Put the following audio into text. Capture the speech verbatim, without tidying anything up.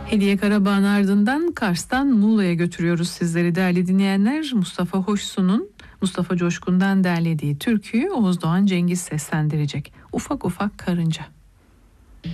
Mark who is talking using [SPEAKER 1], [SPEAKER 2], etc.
[SPEAKER 1] Hediye Karabağ'ın ardından Kars'tan Muğla'ya götürüyoruz sizleri değerli dinleyenler. Mustafa Hoşsu'nun Mustafa Coşkun'dan derlediği türküyü Oğuz Doğan Cengiz seslendirecek. Ufak ufak karınca.